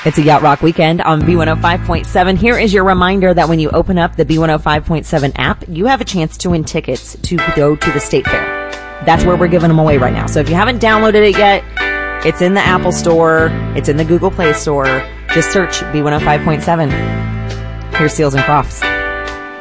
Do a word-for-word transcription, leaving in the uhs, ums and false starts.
It's a Yacht Rock weekend on B one oh five point seven. Here is your reminder that when you open up the B one oh five point seven app, you have a chance to win tickets to go to the State Fair. That's where we're giving them away right now. So if you haven't downloaded it yet, it's in the Apple Store. It's in the Google Play Store. Just search B one oh five point seven. Here's Seals and Crofts.